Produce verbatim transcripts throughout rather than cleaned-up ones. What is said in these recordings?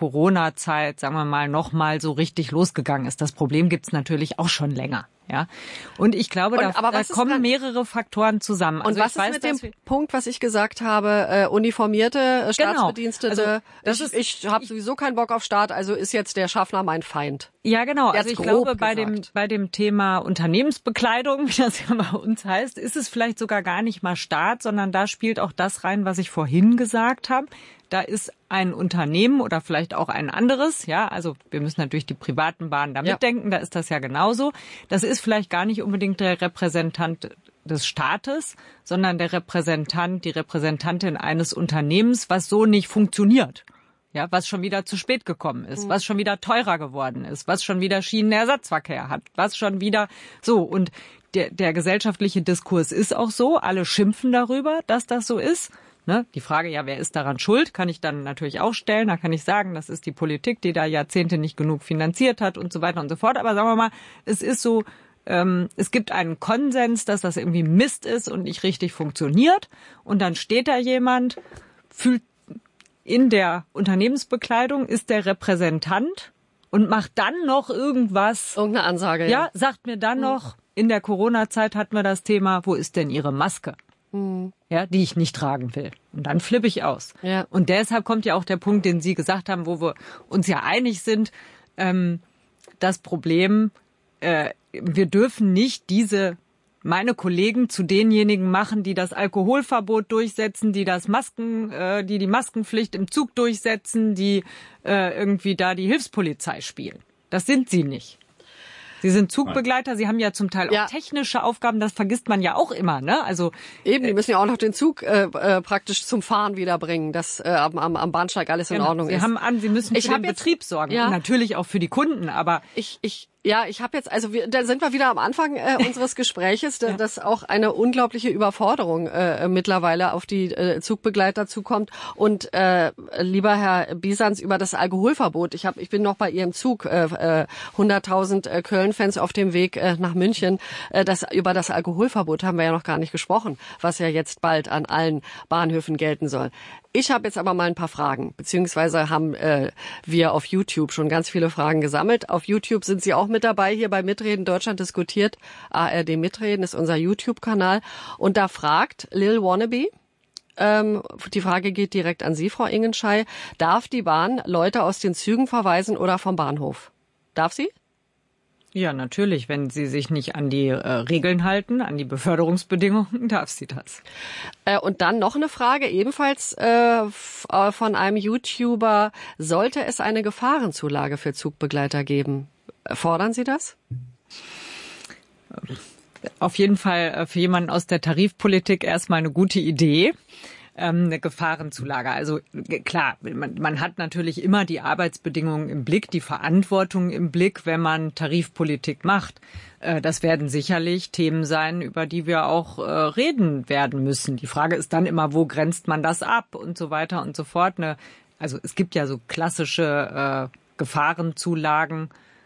Corona-Zeit, sagen wir mal, noch mal so richtig losgegangen ist. Das Problem gibt's natürlich auch schon länger. Ja, und ich glaube, und, da, da kommen dann mehrere Faktoren zusammen. Und also was ist weiß, mit dem Punkt, was ich gesagt habe, äh, uniformierte äh, Staatsbedienstete? Genau. Also, das ich ist, ich habe sowieso keinen Bock auf Staat, also ist jetzt der Schaffner mein Feind. Ja, genau. Also ich glaube, bei gesagt. dem bei dem Thema Unternehmensbekleidung, wie das ja bei uns heißt, ist es vielleicht sogar gar nicht mal Staat, sondern da spielt auch das rein, was ich vorhin gesagt habe. Da ist ein Unternehmen oder vielleicht auch ein anderes, ja, also wir müssen natürlich die privaten Bahnen da mitdenken, ja. Da ist das ja genauso. Das ist vielleicht gar nicht unbedingt der Repräsentant des Staates, sondern der Repräsentant, die Repräsentantin eines Unternehmens, was so nicht funktioniert. Ja, was schon wieder zu spät gekommen ist, was schon wieder teurer geworden ist, was schon wieder Schienenersatzverkehr hat, was schon wieder so. Und der, der gesellschaftliche Diskurs ist auch so. Alle schimpfen darüber, dass das so ist. Ne? Die Frage, ja, wer ist daran schuld, kann ich dann natürlich auch stellen. Da kann ich sagen, das ist die Politik, die da Jahrzehnte nicht genug finanziert hat und so weiter und so fort. Aber sagen wir mal, es ist so, ähm, es gibt einen Konsens, dass das irgendwie Mist ist und nicht richtig funktioniert. Und dann steht da jemand, fühlt in der Unternehmensbekleidung, ist der Repräsentant und macht dann noch irgendwas. Irgendeine Ansage, ja. Ja, sagt mir dann noch, in der Corona-Zeit hatten wir das Thema, wo ist denn Ihre Maske? Mhm. Ja, die ich nicht tragen will. Und dann flippe ich aus. Ja. Und deshalb kommt ja auch der Punkt, den Sie gesagt haben, wo wir uns ja einig sind, ähm, das Problem, äh, wir dürfen nicht diese meine Kollegen zu denjenigen machen, die das Alkoholverbot durchsetzen, die das Masken, äh, die die Maskenpflicht im Zug durchsetzen, die äh, irgendwie da die Hilfspolizei spielen. Das sind sie nicht. Sie sind Zugbegleiter, Sie haben ja zum Teil auch ja. technische Aufgaben, das vergisst man ja auch immer, ne? Also eben, die müssen ja auch noch den Zug äh, äh, praktisch zum Fahren wiederbringen, dass äh, am, am Bahnsteig alles in genau. Ordnung Sie ist. Haben an, Sie müssen ich für den jetzt, Betrieb sorgen, ja. und natürlich auch für die Kunden, aber ich ich Ja, ich habe jetzt, also wir, da sind wir wieder am Anfang äh, unseres Gespräches, da, ja. dass auch eine unglaubliche Überforderung äh, mittlerweile auf die äh, Zugbegleiter zukommt. Und äh, lieber Herr Bisans, über das Alkoholverbot. Ich hab, ich bin noch bei Ihrem Zug, äh, hunderttausend äh, Köln-Fans auf dem Weg äh, nach München. Äh, das, über das Alkoholverbot haben wir ja noch gar nicht gesprochen, was ja jetzt bald an allen Bahnhöfen gelten soll. Ich habe jetzt aber mal ein paar Fragen, beziehungsweise haben äh, wir auf YouTube schon ganz viele Fragen gesammelt. Auf YouTube sind Sie auch mit dabei, hier bei Mitreden Deutschland diskutiert. A R D Mitreden ist unser YouTube-Kanal. Und da fragt Lil Wannabe, ähm, die Frage geht direkt an Sie, Frau Ingenschei, darf die Bahn Leute aus den Zügen verweisen oder vom Bahnhof? Darf sie? Ja, natürlich. Wenn sie sich nicht an die äh, Regeln halten, an die Beförderungsbedingungen, darf sie das. Äh, und dann noch eine Frage, ebenfalls äh, von einem YouTuber. Sollte es eine Gefahrenzulage für Zugbegleiter geben? Fordern Sie das? Auf jeden Fall für jemanden aus der Tarifpolitik erstmal eine gute Idee. Eine Gefahrenzulage. Also klar, man, man hat natürlich immer die Arbeitsbedingungen im Blick, die Verantwortung im Blick, wenn man Tarifpolitik macht. Das werden sicherlich Themen sein, über die wir auch reden werden müssen. Die Frage ist dann immer, wo grenzt man das ab und so weiter und so fort. Also es gibt ja so klassische Gefahrenzulagen.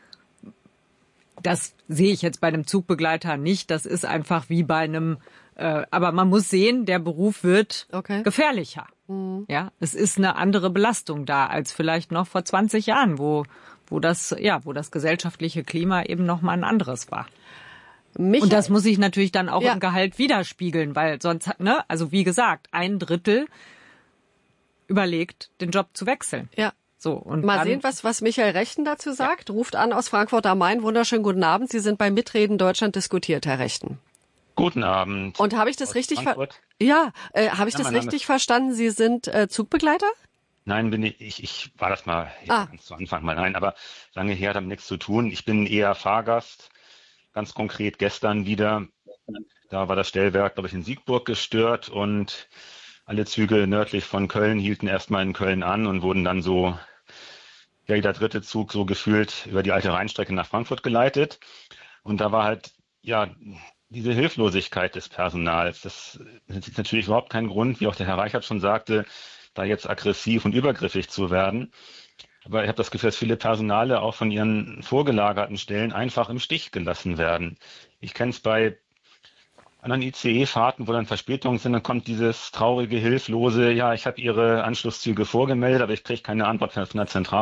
Das sehe ich jetzt bei einem Zugbegleiter nicht. Das ist einfach wie bei einem aber man muss sehen, der Beruf wird okay. gefährlicher. Mhm. Ja, es ist eine andere Belastung da als vielleicht noch vor zwanzig Jahren, wo wo das ja, wo das gesellschaftliche Klima eben noch mal ein anderes war. Michael, und das muss sich natürlich dann auch ja. im Gehalt widerspiegeln, weil sonst ne, also wie gesagt, ein Drittel überlegt, den Job zu wechseln. Ja. So, und mal dann, sehen, was, was Michael Rechten dazu sagt. Ja. Ruft an aus Frankfurt am Main. Wunderschönen guten Abend. Sie sind bei Mitreden Deutschland diskutiert, Herr Rechten. Guten Abend. Und habe ich das richtig ver- Ja, äh, habe ich ja, das richtig verstanden? Sie sind äh, Zugbegleiter? Nein, bin ich, ich, ich war das mal ah. ganz zu Anfang mal nein, aber lange her, damit nichts zu tun. Ich bin eher Fahrgast, ganz konkret gestern wieder. Da war das Stellwerk, glaube ich, in Siegburg gestört und alle Züge nördlich von Köln hielten erstmal in Köln an und wurden dann so, ja, jeder dritte Zug so gefühlt über die alte Rheinstrecke nach Frankfurt geleitet. Und da war halt, ja, diese Hilflosigkeit des Personals, das ist natürlich überhaupt kein Grund, wie auch der Herr Reichert schon sagte, da jetzt aggressiv und übergriffig zu werden. Aber ich habe das Gefühl, dass viele Personale auch von ihren vorgelagerten Stellen einfach im Stich gelassen werden. Ich kenne es bei anderen I C E-Fahrten, wo dann Verspätungen sind, dann kommt dieses traurige, hilflose, ja, ich habe Ihre Anschlusszüge vorgemeldet, aber ich kriege keine Antwort von der Zentrale.